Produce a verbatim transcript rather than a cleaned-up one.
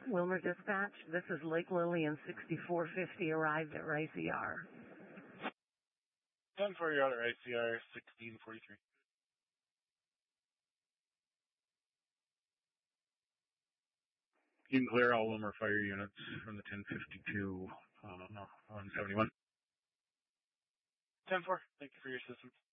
Wilmer Dispatch, this is Lake Lillian sixty-four fifty, arrived at Rice E R. ten four, you're out at Rice E R sixteen forty-three. You can clear all Wilmer fire units from the ten fifty-two uh, no, on seventy-one. ten four, thank you for your assistance.